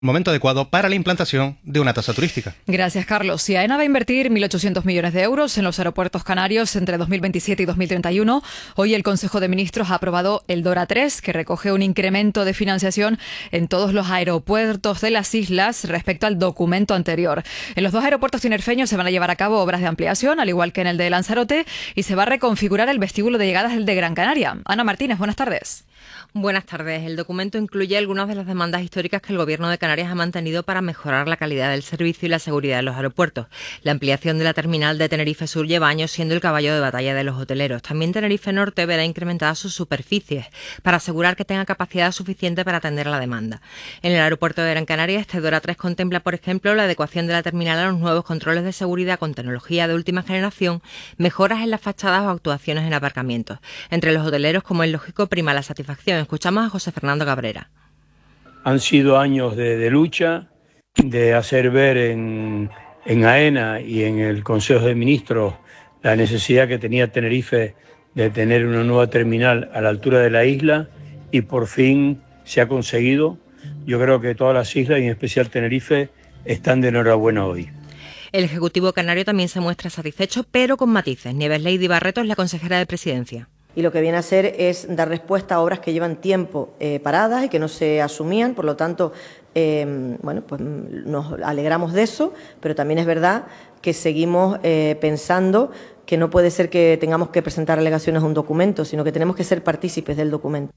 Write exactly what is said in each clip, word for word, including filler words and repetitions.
Momento adecuado para la implantación de una tasa turística. Gracias, Carlos. Si AENA va a invertir mil ochocientos millones de euros en los aeropuertos canarios entre dos mil veintisiete y dos mil treinta y uno, hoy el Consejo de Ministros ha aprobado el DORA tres, que recoge un incremento de financiación en todos los aeropuertos de las islas respecto al documento anterior. En los dos aeropuertos tinerfeños se van a llevar a cabo obras de ampliación, al igual que en el de Lanzarote, y se va a reconfigurar el vestíbulo de llegadas del de Gran Canaria. Ana Martínez, buenas tardes. Buenas tardes. El documento incluye algunas de las demandas históricas que el Gobierno de Canarias ha mantenido para mejorar la calidad del servicio y la seguridad de los aeropuertos. La ampliación de la terminal de Tenerife Sur lleva años siendo el caballo de batalla de los hoteleros. También Tenerife Norte verá incrementadas sus superficies para asegurar que tenga capacidad suficiente para atender a la demanda. En el aeropuerto de Gran Canaria, este DORA tres contempla, por ejemplo, la adecuación de la terminal a los nuevos controles de seguridad con tecnología de última generación, mejoras en las fachadas o actuaciones en aparcamientos. Entre los hoteleros, como es lógico, prima la satisfacción. Escuchamos a José Fernando Cabrera. Han sido años de, de lucha, de hacer ver en, en AENA y en el Consejo de Ministros la necesidad que tenía Tenerife de tener una nueva terminal a la altura de la isla, y por fin se ha conseguido. Yo creo que todas las islas, y en especial Tenerife, están de enhorabuena hoy. El Ejecutivo canario también se muestra satisfecho, pero con matices. Nieves Lady Barreto es la consejera de Presidencia. Y lo que viene a hacer es dar respuesta a obras que llevan tiempo eh, paradas y que no se asumían. Por lo tanto, eh, bueno, pues nos alegramos de eso, pero también es verdad que seguimos eh, pensando que no puede ser que tengamos que presentar alegaciones a un documento, sino que tenemos que ser partícipes del documento.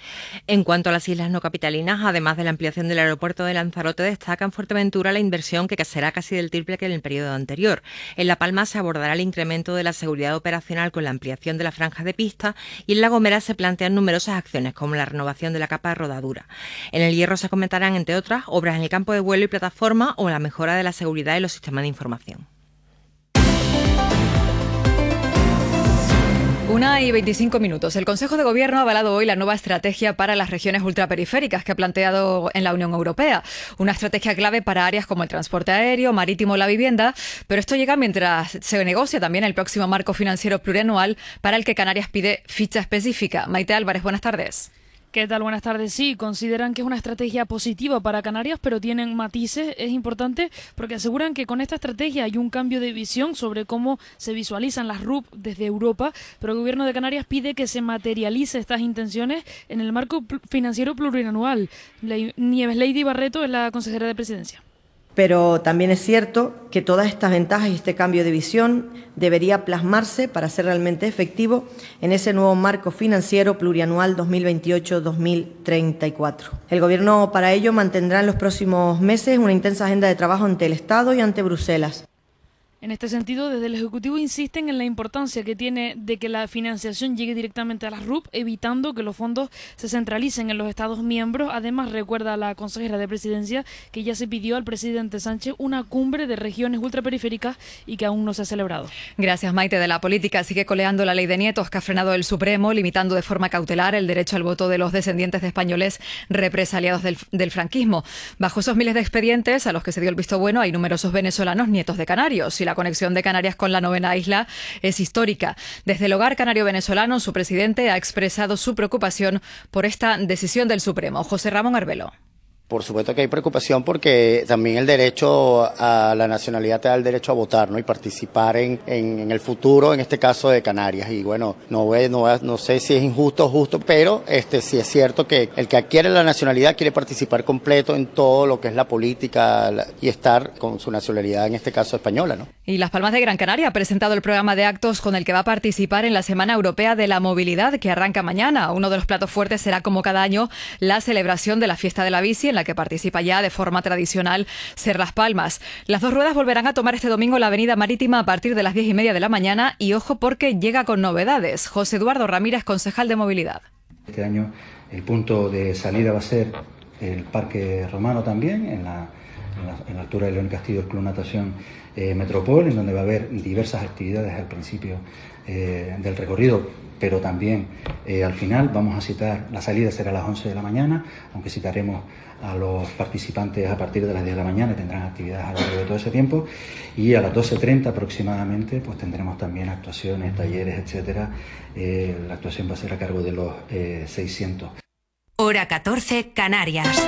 En cuanto a las islas no capitalinas, además de la ampliación del aeropuerto de Lanzarote, destaca en Fuerteventura la inversión que será casi del triple que en el periodo anterior. En La Palma se abordará el incremento de la seguridad operacional con la ampliación de la franja de pista, y en La Gomera se plantean numerosas acciones como la renovación de la capa de rodadura. En El Hierro se comentarán, entre otras, obras en el campo de vuelo y plataforma o la mejora de la seguridad y los sistemas de información. Una y veinticinco minutos. El Consejo de Gobierno ha avalado hoy la nueva estrategia para las regiones ultraperiféricas que ha planteado en la Unión Europea. Una estrategia clave para áreas como el transporte aéreo, marítimo o la vivienda, pero esto llega mientras se negocia también el próximo marco financiero plurianual para el que Canarias pide ficha específica. Maite Álvarez, buenas tardes. ¿Qué tal? Buenas tardes. Sí, consideran que es una estrategia positiva para Canarias, pero tienen matices. Es importante porque aseguran que con esta estrategia hay un cambio de visión sobre cómo se visualizan las R U P desde Europa, pero el Gobierno de Canarias pide que se materialice estas intenciones en el marco financiero plurianual. Nieves Lady Barreto es la consejera de Presidencia. Pero también es cierto que todas estas ventajas y este cambio de visión debería plasmarse para ser realmente efectivo en ese nuevo marco financiero plurianual dos mil veintiocho a dos mil treinta y cuatro. El Gobierno para ello mantendrá en los próximos meses una intensa agenda de trabajo ante el Estado y ante Bruselas. En este sentido, desde el Ejecutivo insisten en la importancia que tiene de que la financiación llegue directamente a las R U P, evitando que los fondos se centralicen en los Estados miembros. Además, recuerda la consejera de Presidencia que ya se pidió al presidente Sánchez una cumbre de regiones ultraperiféricas y que aún no se ha celebrado. Gracias, Maite. De la política sigue coleando la ley de nietos que ha frenado el Supremo, limitando de forma cautelar el derecho al voto de los descendientes de españoles represaliados del, del franquismo. Bajo esos miles de expedientes a los que se dio el visto bueno hay numerosos venezolanos nietos de canarios, y la conexión de Canarias con la novena isla es histórica. Desde el Hogar Canario Venezolano, su presidente ha expresado su preocupación por esta decisión del Supremo. José Ramón Arbelo. Por supuesto que hay preocupación porque también el derecho a la nacionalidad te da el derecho a votar, ¿no? Y participar en, en, en el futuro, en este caso de Canarias. Y bueno, no, no, no sé si es injusto o justo, pero este sí es cierto que el que adquiere la nacionalidad quiere participar completo en todo lo que es la política la, y estar con su nacionalidad, en este caso española, ¿no? Y Las Palmas de Gran Canaria ha presentado el programa de actos con el que va a participar en la Semana Europea de la Movilidad, que arranca mañana. Uno de los platos fuertes será, como cada año, la celebración de la Fiesta de la Bici, en la que participa ya de forma tradicional Ser Las Palmas. Las dos ruedas volverán a tomar este domingo la avenida Marítima a partir de las diez y media de la mañana, y ojo porque llega con novedades. José Eduardo Ramírez, concejal de Movilidad. Este año el punto de salida va a ser el Parque Romano también, en la, en la, en la altura de León Castillo, el Club Natación eh, Metropol, en donde va a haber diversas actividades al principio eh, del recorrido, pero también eh, al final vamos a citar, la salida será a las once de la mañana, aunque citaremos a los participantes a partir de las diez de la mañana y tendrán actividades a lo largo de todo ese tiempo, y a las doce treinta aproximadamente pues tendremos también actuaciones, talleres, etcétera. Eh, la actuación va a ser a cargo de los eh, seiscientos. Hora catorce, Canarias.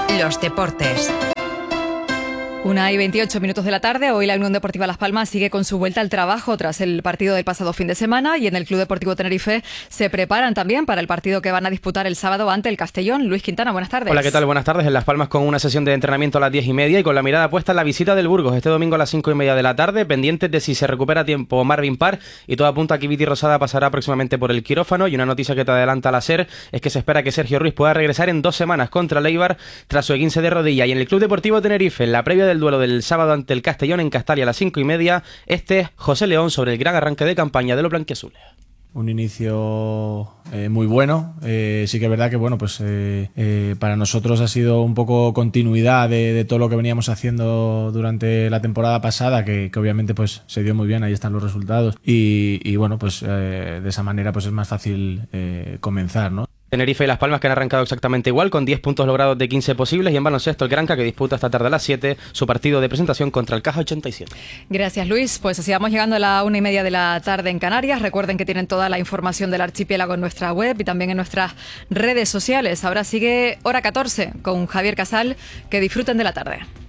los deportes. Una y veintiocho minutos de la tarde. Hoy la Unión Deportiva Las Palmas sigue con su vuelta al trabajo tras el partido del pasado fin de semana, y en el Club Deportivo Tenerife se preparan también para el partido que van a disputar el sábado ante el Castellón. Luis Quintana, buenas tardes. Hola, ¿qué tal? Buenas tardes. En Las Palmas con una sesión de entrenamiento a las diez y media y con la mirada puesta en la visita del Burgos este domingo a las cinco y media de la tarde, pendientes de si se recupera a tiempo Marvin Parr, y todo apunta a que Viti Rosada pasará próximamente por el quirófano. Y una noticia que te adelanta la SER es que se espera que Sergio Ruiz pueda regresar en dos semanas contra el Eibar tras su esguince de rodilla. Y en el Club Deportivo Tenerife, en la previa del duelo del sábado ante el Castellón en Castalia a las cinco y media, este es José León sobre el gran arranque de campaña de los blanquiazules. Un inicio eh, muy bueno, eh, sí que es verdad que bueno, pues eh, eh, para nosotros ha sido un poco continuidad de, de todo lo que veníamos haciendo durante la temporada pasada, que, que obviamente pues se dio muy bien, ahí están los resultados, y, y bueno, pues eh, de esa manera pues es más fácil eh, comenzar, ¿no? Tenerife y Las Palmas que han arrancado exactamente igual, con diez puntos logrados de quince posibles, y en baloncesto el Granca que disputa esta tarde a las siete su partido de presentación contra el Caja ochenta y siete. Gracias, Luis. Pues así vamos llegando a la una y media de la tarde en Canarias. Recuerden que tienen toda la información del archipiélago en nuestra web y también en nuestras redes sociales. Ahora sigue Hora catorce con Javier Casal. Que disfruten de la tarde.